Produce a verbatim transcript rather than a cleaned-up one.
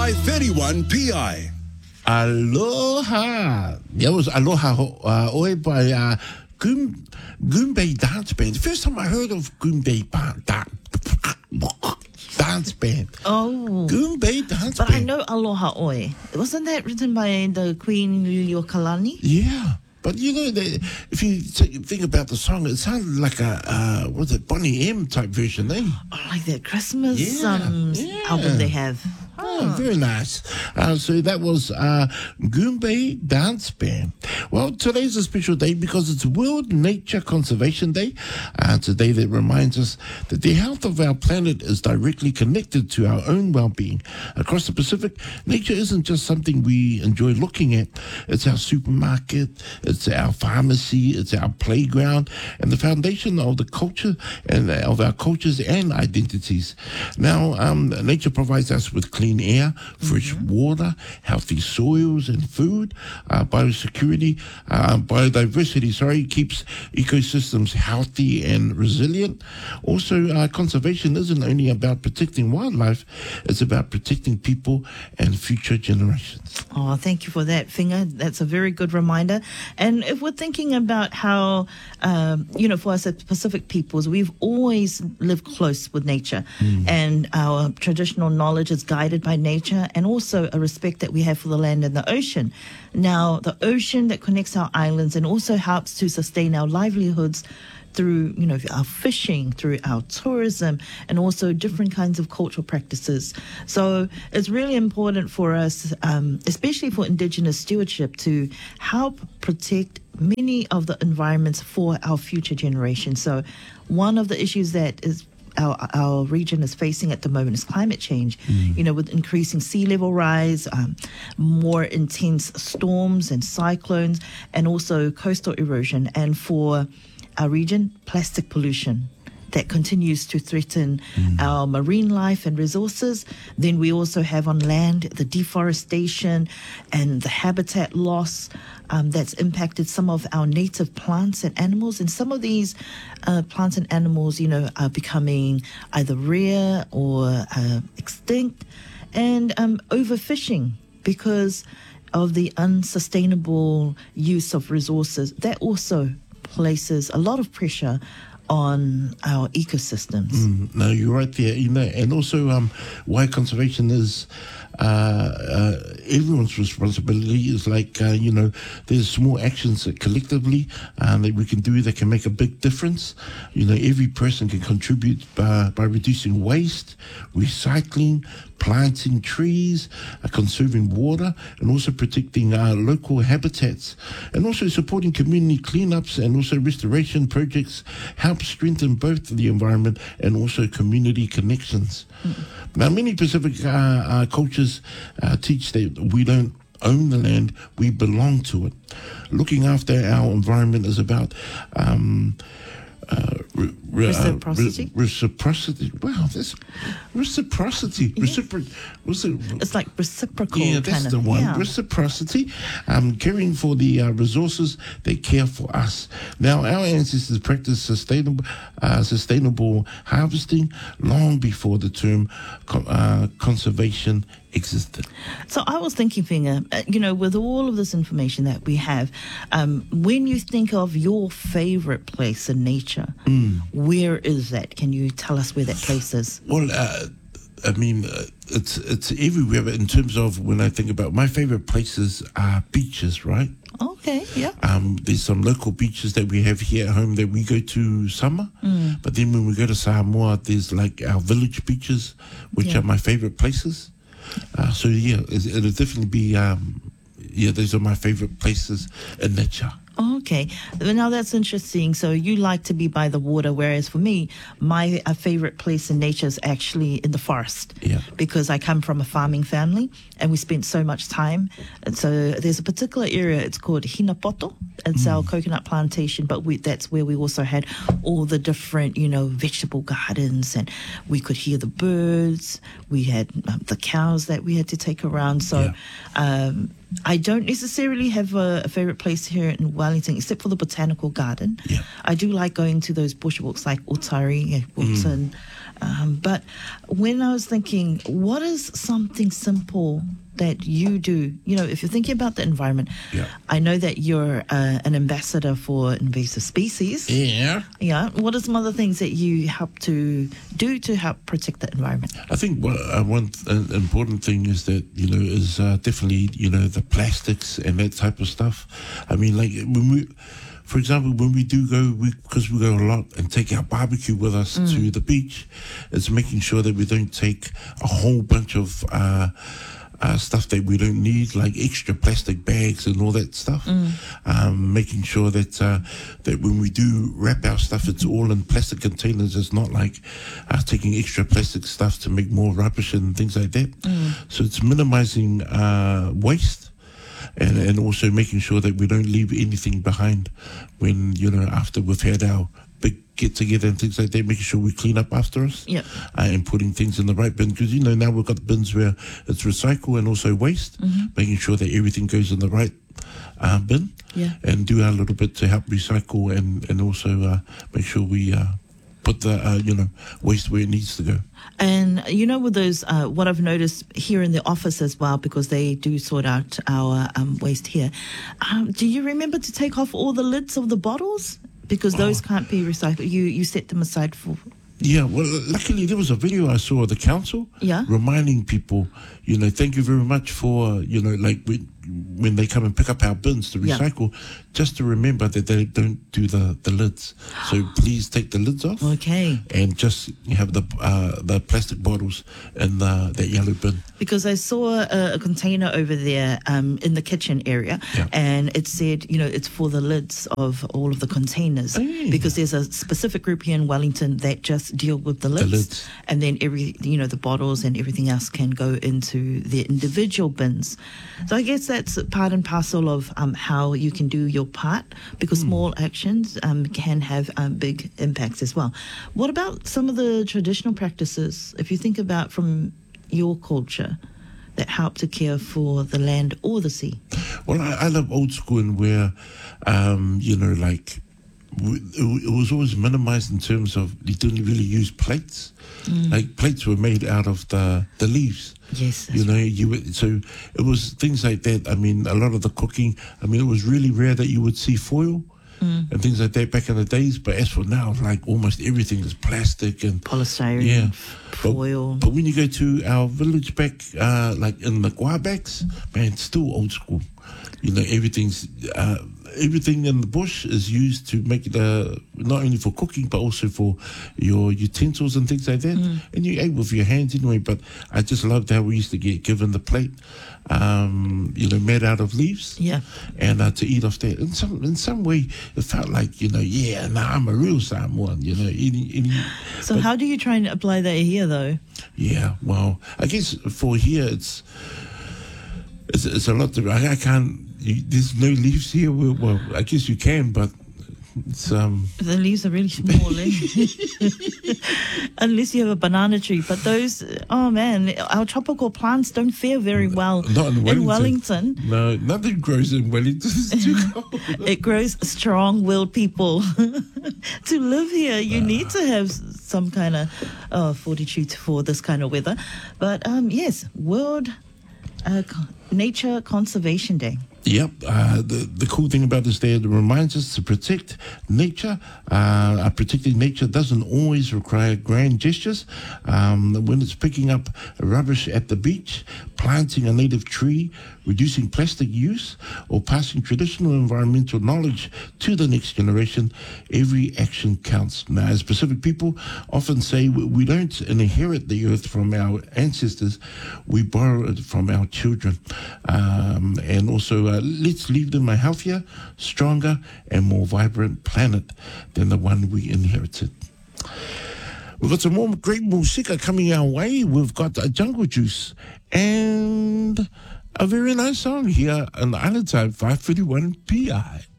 I thirty-one P I. Aloha. That was Aloha uh, Oi by uh, Goom, Goombay Dance Band. The first time I heard of Goombay ba- da- Dance Band. Oh. Goombay Dance But Band. I know Aloha Oi. Wasn't that written by the Queen Liliuokalani? Yeah. But you know, they, if you t- think about the song, it sounded like a, uh, what's it, Bonnie M type version, eh? Oh, like that Christmas Yeah, um, yeah. album they have. Oh, very nice. Uh, so that was uh, Goombay Dance Band. Well, today's a special day because it's World Nature Conservation Day. Uh, it's a day that reminds us that the health of our planet is directly connected to our own well-being. Across the Pacific, nature isn't just something we enjoy looking at. It's our supermarket, it's our pharmacy, it's our playground, and the foundation of the culture and of our cultures and identities. Now, um, nature provides us with clean air, fresh mm-hmm. water, healthy soils and food, uh, biosecurity, uh, biodiversity, sorry, keeps ecosystems healthy and resilient. Also, uh, conservation isn't only about protecting wildlife, it's about protecting people and future generations. Oh, thank you for that, Finger. That's a very good reminder. And if we're thinking about how, um, you know, for us as Pacific peoples, we've always lived close with nature, mm. and our traditional knowledge is guided by nature, and also a respect that we have for the land and the ocean. Now, the ocean that connects our islands and also helps to sustain our livelihoods through, you know, our fishing, through our tourism, and also different kinds of cultural practices. So it's really important for us, um, especially for Indigenous stewardship, to help protect many of the environments for our future generations. So one of the issues that is Our, our region is facing at the moment is climate change, mm. you know, with increasing sea level rise, um, more intense storms and cyclones, and also coastal erosion. And for our region, plastic pollution that continues to threaten mm. our marine life and resources. Then we also have on land the deforestation and the habitat loss um, that's impacted some of our native plants and animals. And some of these uh, plants and animals, you know, are becoming either rare or uh, extinct. And um, overfishing because of the unsustainable use of resources. That also places a lot of pressure on our ecosystems. Mm, no, you're right there. You know, and also um, why conservation is uh, uh, everyone's responsibility is like uh, you know, there's small actions that collectively um, that we can do that can make a big difference. You know, every person can contribute by, by reducing waste, recycling, planting trees, uh, conserving water, and also protecting uh, local habitats, and also supporting community cleanups and also restoration projects help strengthen both the environment and also community connections. Mm. Now, many Pacific uh, uh, cultures uh, teach that we don't own the land, we belong to it. Looking after our environment is about um, Uh, re, re, reciprocity. Uh, re, reciprocity. Wow, that's reciprocity. Yeah. Recipro- was it, it's like reciprocal. Yeah, that's kind the of, one. Yeah. Reciprocity. Um, caring for the uh, resources they care for us. Now, our ancestors practiced sustainable, uh, sustainable harvesting long before the term co- uh, conservation existed. So I was thinking, Finger, uh, you know, with all of this information that we have, um, when you think of your favorite place in nature, mm. where is that? Can you tell us where that place is? Well, uh, I mean, uh, it's it's everywhere. But in terms of when I think about my favorite places are beaches, right? Okay, yeah. Um, there's some local beaches that we have here at home that we go to summer. Mm. But then when we go to Samoa, there's like our village beaches, which yeah. are my favorite places. Uh, so yeah, it'll definitely be um, yeah. Those are my favorite places in nature. Okay, now that's interesting. So you like to be by the water, whereas for me, my uh, favorite place in nature is actually in the forest. Yeah. Because I come from a farming family, and we spent so much time. And so there's a particular area. It's called Hinapoto. It's mm. our coconut plantation, but we, that's where we also had all the different, you know, vegetable gardens, and we could hear the birds. We had um, the cows that we had to take around. So. Yeah. Um, I don't necessarily have a, a favorite place here in Wellington, except for the botanical garden. Yeah. I do like going to those bush walks like Otari, walks mm. in Um, but when I was thinking, what is something simple that you do? You know, if you're thinking about the environment, Yeah. I know that you're uh, an ambassador for invasive species. Yeah. Yeah. What are some other things that you help to do to help protect the environment? I think one, uh, one th- important thing is that, you know, is uh, definitely, you know, the plastics and that type of stuff. I mean, like, when we, for example, when we do go, we, because we go a lot and take our barbecue with us mm. to the beach, it's making sure that we don't take a whole bunch of uh, uh, stuff that we don't need, like extra plastic bags and all that stuff. Mm. Um, making sure that uh, that when we do wrap our stuff, it's all in plastic containers. It's not like uh, taking extra plastic stuff to make more rubbish and things like that. Mm. So it's minimizing uh, waste. And, and also making sure that we don't leave anything behind when, you know, after we've had our big get-together and things like that, making sure we clean up after us. Yeah. Uh, and putting things in the right bin. Because, you know, now we've got bins where it's recycle and also waste, mm-hmm. making sure that everything goes in the right uh, bin. Yeah. And do our little bit to help recycle and, and also uh, make sure we uh, put the, uh, you know, waste where it needs to go. And, you know, with those, uh, what I've noticed here in the office as well, because they do sort out our um, waste here, um, do you remember to take off all the lids of the bottles? Because those oh. can't be recycled. You you set them aside for... Yeah, well, luckily there was a video I saw of the council yeah. reminding people, you know, thank you very much for, you know, like when, when they come and pick up our bins to recycle, yeah. just to remember that they don't do the, the lids. So please take the lids off. Okay. And just have the uh, the plastic bottles in the, that yellow bin. Because I saw a, a container over there um, in the kitchen area, yeah. and it said, you know, it's for the lids of all of the containers. Oh. Because there's a specific group here in Wellington that just deal with the lids, the lids. And then every, you know, the bottles and everything else can go into their individual bins. So I guess that's part and parcel of um, how you can do your part, because mm. small actions um, can have um, big impacts as well. What about some of the traditional practices, if you think about from your culture, that help to care for the land or the sea? Well, I, I love old school and where, um, you know, like, it was always minimized in terms of you didn't really use plates. Mm. Like plates were made out of the, the leaves. Yes, you know, right. you would, so it was things like that. I mean, a lot of the cooking. I mean, it was really rare that you would see foil mm. and things like that back in the days. But as for now, like almost everything is plastic and polystyrene, yeah, foil. But, but when you go to our village back, uh, like in the Guabaks, man, it's still old school. You know, everything's. Uh, Everything in the bush is used to make it uh, not only for cooking but also for your utensils and things like that. Mm. And you ate with your hands anyway. But I just loved how we used to get given the plate, um, you know, made out of leaves. Yeah. And uh, to eat off that. In some in some way, it felt like, you know, yeah, now nah, I'm a real Samoan. You know, eating. eating so but, how do you try and apply that here, though? Yeah. Well, I guess for here it's it's, it's a lot. To, I, I can't. You, there's no leaves here. Well, well, I guess you can, but it's um. The leaves are really small, eh? Unless you have a banana tree. But those, oh man, our tropical plants don't fare very well Not in Wellington. in Wellington. No, nothing grows in Wellington. It's too cold. It grows strong-willed people to live here. You uh. need to have some kind of uh, fortitude for this kind of weather. But um, yes, World uh, Nature Conservation Day. Yep. Uh, the, the cool thing about this day, it reminds us to protect nature. Uh, uh, protecting nature doesn't always require grand gestures. Um, when it's picking up rubbish at the beach, planting a native tree, reducing plastic use, or passing traditional environmental knowledge to the next generation, every action counts. Now, as Pacific people often say, we don't inherit the earth from our ancestors, we borrow it from our children. Um, and also, uh, let's leave them a healthier, stronger, and more vibrant planet than the one we inherited. We've got some more great musika coming our way. We've got a Jungle Juice and a very nice song here on the Island Time, five thirty-one P I.